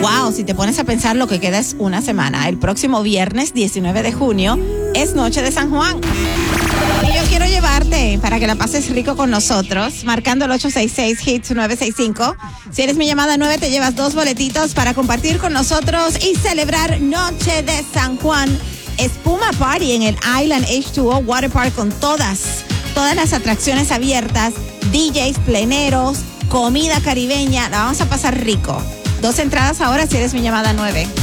Wow, si te pones a pensar, lo que queda es una semana. El próximo viernes 19 de junio es Noche de San Juan. Y yo quiero llevarte para que la pases rico con nosotros, marcando el 866-HITS-965. Si eres mi llamada 9, te llevas 2 boletitos para compartir con nosotros y celebrar Noche de San Juan. Espuma Party en el Island H2O Water Park con todas las atracciones abiertas, DJs pleneros, comida caribeña. La vamos a pasar rico. 2 entradas ahora si eres mi llamada 9.